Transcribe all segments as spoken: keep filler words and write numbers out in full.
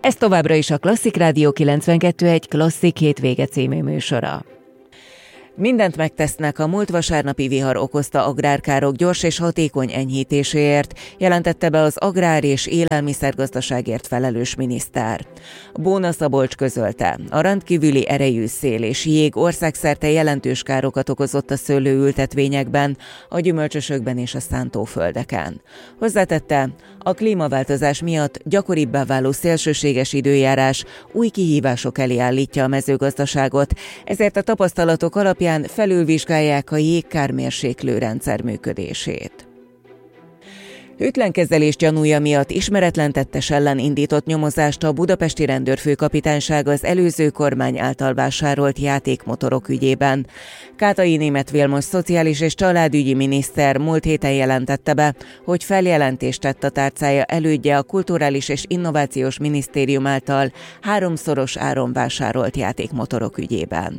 Ez továbbra is a Klasszik Rádió kilencvenkettő egy Klasszik hétvége című műsora. Mindent megtesznek a múlt vasárnapi vihar okozta agrárkárok gyors és hatékony enyhítéséért, jelentette be az agrár- és élelmiszergazdaságért felelős miniszter. Bóna Szabolcs közölte, a rendkívüli erejű szél és jég országszerte jelentős károkat okozott a szőlőültetvényekben, a gyümölcsösökben és a szántóföldeken. Hozzátette, a klímaváltozás miatt gyakoribbá váló szélsőséges időjárás új kihívások elé állítja a mezőgazdaságot, ezért a tapasztalatok alapján felülvizsgálják a jégkármérséklő rendszer működését. Hűtlenkezelés gyanúja miatt ismeretlen tettes ellen indított nyomozást a budapesti rendőrfőkapitányság az előző kormány által vásárolt játékmotorok ügyében. Kátai Németh Vilmos szociális és családügyi miniszter múlt héten jelentette be, hogy feljelentést tett a tárcája elődje a Kulturális és Innovációs Minisztérium által háromszoros áron vásárolt játékmotorok ügyében.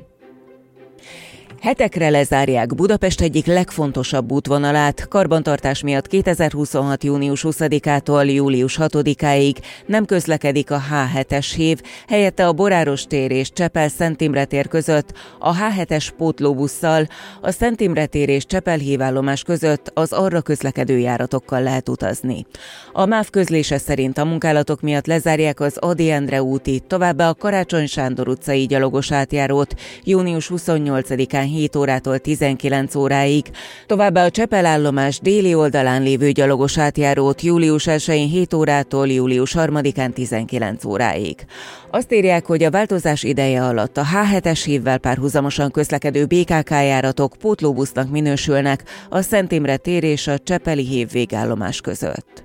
Hetekre lezárják Budapest egyik legfontosabb útvonalát, karbantartás miatt kétezer-huszonhat. június huszadikától július hatodikáig nem közlekedik a há hetes hév, helyette a Boráros tér és Csepel-Szent Imre tér között a há hetes pótlóbusszal, a Szent Imre tér és Csepel hévállomás között az arra közlekedő járatokkal lehet utazni. A MÁV közlése szerint a munkálatok miatt lezárják az Ady Endre úti, továbbá a Karácsony Sándor utcai gyalogos átjárót június huszonnyolcadikán hét órától tizenkilenc óráig, továbbá a Csepel állomás déli oldalán lévő gyalogos átjárót július elsején hét órától július harmadikán tizenkilenc óráig. Azt írják, hogy a változás ideje alatt a há hetes hívvel párhuzamosan közlekedő bé ká ká járatok pótlóbusznak minősülnek a Szent Imre tér és a Csepeli hév végállomás között.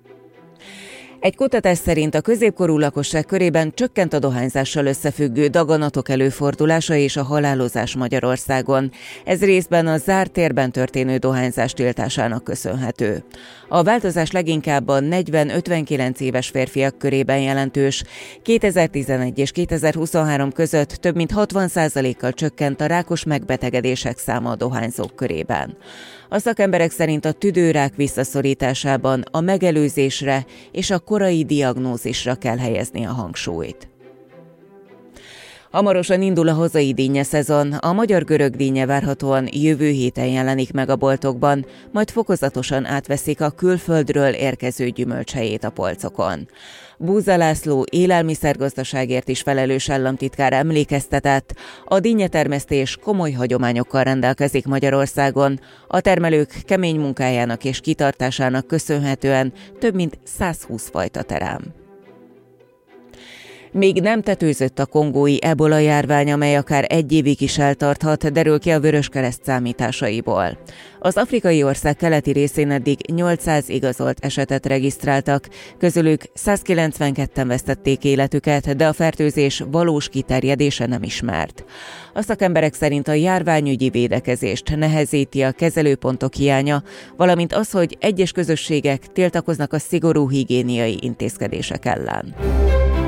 Egy kutatás szerint a középkorú lakosság körében csökkent a dohányzással összefüggő daganatok előfordulása és a halálozás Magyarországon. Ez részben a zárt térben történő dohányzás tiltásának köszönhető. A változás leginkább a negyven-ötvenkilenc éves férfiak körében jelentős. kétezer-tizenegy és kétezer-huszonhárom között több mint hatvan százalékkal csökkent a rákos megbetegedések száma a dohányzók körében. A szakemberek szerint a tüdőrák visszaszorításában a megelőzésre és a korai diagnózisra kell helyezni a hangsúlyt. Hamarosan indul a hazai dínyeszezon, a magyar-görög dínye várhatóan jövő héten jelenik meg a boltokban, majd fokozatosan átveszik a külföldről érkező gyümölcs helyét a polcokon. Búza László élelmiszergazdaságért is felelős államtitkár emlékeztetett, a dínnyetermesztés komoly hagyományokkal rendelkezik Magyarországon, a termelők kemény munkájának és kitartásának köszönhetően több mint százhúsz fajta terem. Még nem tetőzött a kongói ebola járvány, amely akár egy évig is eltarthat, derül ki a Vöröskereszt számításaiból. Az afrikai ország keleti részén eddig nyolcszáz igazolt esetet regisztráltak, közülük százkilencvenketten vesztették életüket, de a fertőzés valós kiterjedése nem ismert. A szakemberek szerint a járványügyi védekezést nehezíti a kezelőpontok hiánya, valamint az, hogy egyes közösségek tiltakoznak a szigorú higiéniai intézkedések ellen.